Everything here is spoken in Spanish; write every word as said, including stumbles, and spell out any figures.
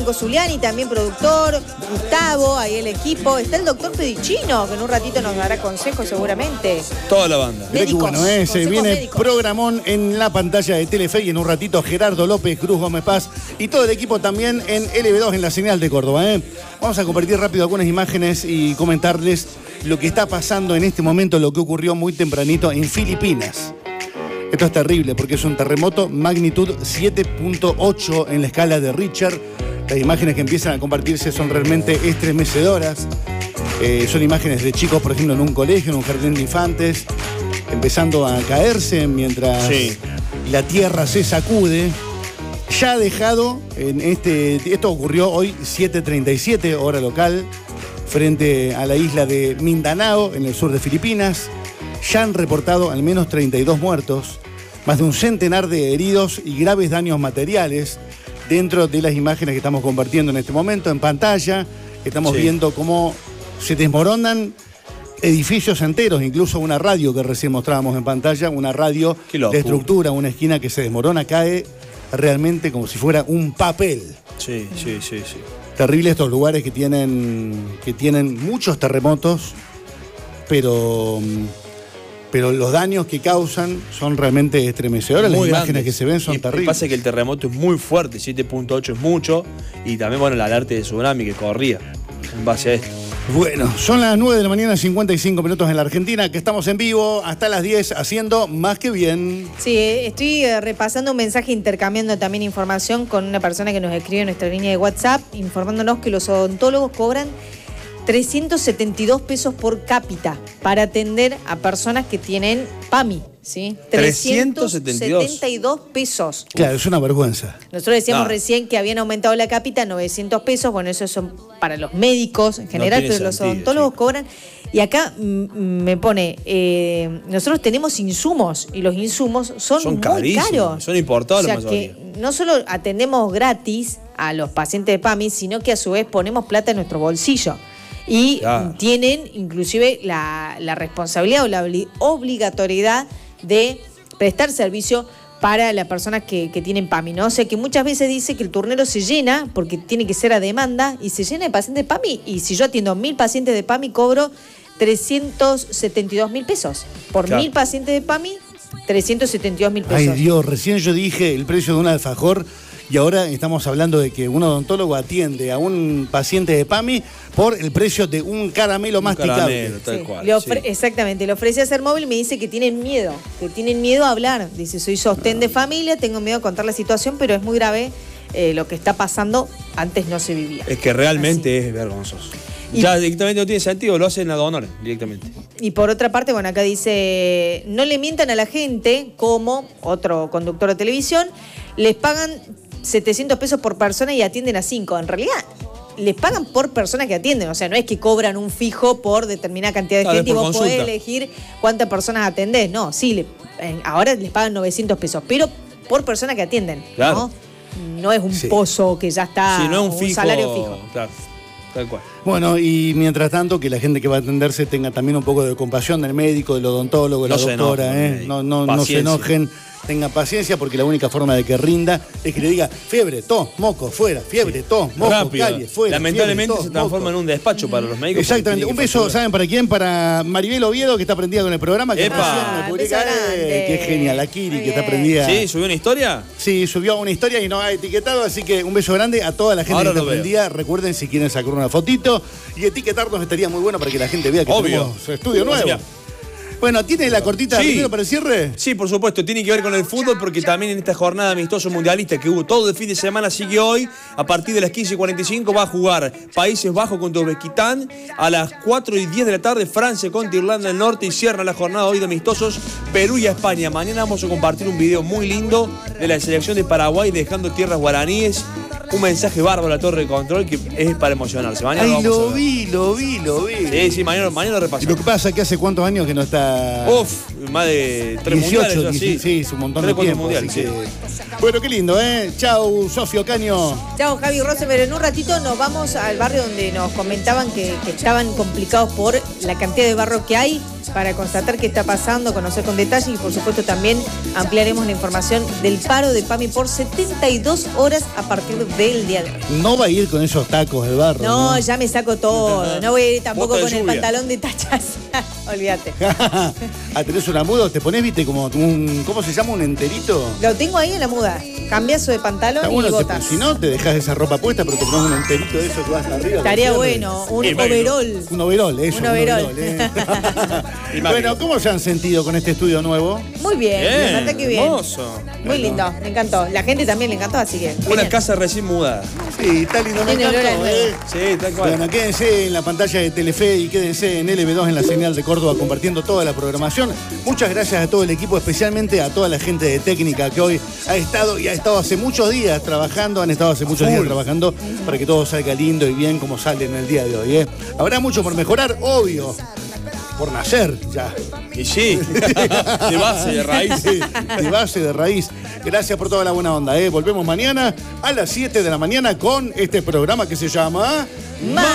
Zuliani, también productor, Gustavo, ahí el equipo. Está el doctor Pedicino, que en un ratito nos dará consejos seguramente. Toda la banda. Médicos, bueno, eh, se viene médicos. Programón en la pantalla de Telefe y en un ratito Gerardo López, Cruz Gómez Paz y todo el equipo también en L B dos en la señal de Córdoba. Eh. Vamos a compartir rápido algunas imágenes y comentarles lo que está pasando en este momento, lo que ocurrió muy tempranito en Filipinas. Esto es terrible porque es un terremoto magnitud siete punto ocho en la escala de Richter. Las imágenes que empiezan a compartirse son realmente estremecedoras. Eh, son imágenes de chicos, por ejemplo, en un colegio, en un jardín de infantes, empezando a caerse mientras sí. la tierra se sacude. Ya ha dejado, en este, esto ocurrió hoy siete treinta y siete, hora local, frente a la isla de Mindanao, en el sur de Filipinas. Ya han reportado al menos treinta y dos muertos, más de un centenar de heridos y graves daños materiales. Dentro de las imágenes que estamos compartiendo en este momento en pantalla, estamos sí. viendo cómo se desmoronan edificios enteros, incluso una radio que recién mostrábamos en pantalla, una radio de estructura, una esquina que se desmorona, cae realmente como si fuera un papel. Sí, sí, sí, sí. Terrible estos lugares que tienen, que tienen muchos terremotos, pero... pero los daños que causan son realmente estremecedores. Las imágenes grandes. que se ven son y terribles. Pasa que el terremoto es muy fuerte, siete punto ocho es mucho, y también, bueno, la alerta de tsunami que corría en base a esto. Bueno, son las nueve de la mañana, cincuenta y cinco minutos en la Argentina, que estamos en vivo hasta las diez haciendo Más que Bien. Sí, estoy repasando un mensaje, intercambiando también información con una persona que nos escribe en nuestra línea de WhatsApp, informándonos que los odontólogos cobran trescientos setenta y dos pesos por cápita para atender a personas que tienen PAMI, ¿sí? trescientos setenta y dos pesos. Claro, es una vergüenza. Nosotros decíamos no. recién que habían aumentado la cápita a novecientos pesos, bueno, eso son para los médicos en general, no pero sentido, los odontólogos sí. cobran. Y acá me pone, eh, nosotros tenemos insumos y los insumos son, son muy carísimos, caros. Son importados, o sea la mayoría. Que no solo atendemos gratis a los pacientes de PAMI, sino que a su vez ponemos plata en nuestro bolsillo. Y claro. tienen inclusive la, la responsabilidad o la obligatoriedad de prestar servicio para las personas que, que tienen PAMI, ¿no? O sea que muchas veces dice que el turnero se llena porque tiene que ser a demanda y se llena de pacientes de PAMI. Y si yo atiendo mil pacientes de PAMI, cobro trescientos setenta y dos mil pesos. Por claro. mil pacientes de PAMI, trescientos setenta y dos mil pesos. Ay Dios, recién yo dije el precio de un alfajor. Y ahora estamos hablando de que un odontólogo atiende a un paciente de PAMI por el precio de un caramelo un masticable. Caramelo, tal sí. cual, le ofre- sí. Exactamente, le ofrece hacer móvil y me dice que tienen miedo, que tienen miedo a hablar. Dice, soy sostén de familia, tengo miedo a contar la situación, pero es muy grave eh, lo que está pasando, antes no se vivía. Es que realmente Así. es vergonzoso. Y ya directamente no tiene sentido, lo hacen a donores directamente. Y por otra parte, bueno, acá dice, no le mientan a la gente, como otro conductor de televisión, les pagan setecientos pesos por persona y atienden a cinco. En realidad, les pagan por persona que atienden. O sea, no es que cobran un fijo por determinada cantidad de claro, gente y vos consulta. podés elegir cuántas personas atendés. No, sí, le, eh, ahora les pagan novecientos pesos, pero por persona que atienden. Claro. No, no es un sí. pozo que ya está, sí, no es un, fijo, un salario fijo. Claro. Tal cual. Bueno, y mientras tanto, que la gente que va a atenderse tenga también un poco de compasión del médico, del odontólogo, de la no doctora, se ¿eh? No, no, no se enojen, tengan paciencia, porque la única forma de que rinda es que le diga fiebre, tos, moco, fuera, fiebre, sí. tos, moco, Rápido. calle, fuera. Lamentablemente fiebre, tos, se transforma moco. en un despacho para los médicos. Exactamente. Un beso, ¿saben para quién? Para Maribel Oviedo, que está prendida con el programa. Que ah, me publica, eh, qué genial. La Kiri, que está prendida. ¿Sí? ¿Subió una historia? Sí, subió una historia y nos ha etiquetado, así que un beso grande a toda la gente Ahora que está prendida. Recuerden, si quieren sacar una fotito y etiquetarnos, estaría muy bueno para que la gente vea que Obvio. tenemos estudio nuevo. Obvio. Bueno, ¿tiene la cortita sí. primero para el cierre? Sí, por supuesto, tiene que ver con el fútbol porque también en esta jornada amistoso mundialista que hubo todo el fin de semana sigue hoy. A partir de las quince y cuarenta y cinco va a jugar Países Bajos contra Uzbekistán. A las cuatro y diez de la tarde Francia contra Irlanda del Norte y cierra la jornada hoy de amistosos Perú y España. Mañana vamos a compartir un video muy lindo de la selección de Paraguay dejando tierras guaraníes. Un mensaje bárbaro a la torre de control que es para emocionarse. Mañana Ay, lo, lo vi, lo vi, lo vi. Sí, sí, mañana, mañana lo repasamos. Lo que pasa es que hace cuántos años que no está... Uf, más de tres dieciocho, mundiales. Sí, sí, es un montón tres, de tiempo. Mundial, sí. Que... Bueno, qué lindo, ¿eh? Chau, Sofio Caño. Chau, Javi Rosa, pero en un ratito nos vamos al barrio donde nos comentaban que, que estaban complicados por la cantidad de barro que hay. para constatar qué está pasando, conocer con detalle y por supuesto también ampliaremos la información del paro de PAMI por setenta y dos horas a partir del día de hoy. No va a ir con esos tacos de barro. No, ¿no? Ya me saco todo. No voy a ir tampoco con el pantalón de tachas. Olvídate. Ah, tenés una muda, te ponés, viste, como un, ¿cómo se llama? Un enterito. Lo tengo ahí en la muda. Cambiazo de pantalón bueno, y botas. Te, si no, te dejas esa ropa puesta, pero te pones un enterito de eso que vas arriba. Estaría bueno, un eh, overol. Un overol, eso. Un overol. Un overol eh. Bueno, ¿cómo se han sentido con este estudio nuevo? Muy bien, bien, la verdad que bien. Hermoso. Muy bueno. lindo, me encantó. La gente también le encantó, así que. Una genial. casa recién mudada. Sí, está lindo, me Tiene olor a encantó, nuevo. eh. Sí, tal cual. Bueno, quédense en la pantalla de Telefe y quédense en L B dos en la señal de Córdoba compartiendo toda la programación. Muchas gracias a todo el equipo, especialmente a toda la gente de técnica que hoy ha estado y ha estado hace muchos días trabajando, han estado hace muchos días trabajando para que todo salga lindo y bien como sale en el día de hoy. ¿eh? Habrá mucho por mejorar, obvio, por nacer ya. Y sí, de base, de raíz. Sí, de base, de raíz. Gracias por toda la buena onda. ¿eh? Volvemos mañana a las siete de la mañana con este programa que se llama...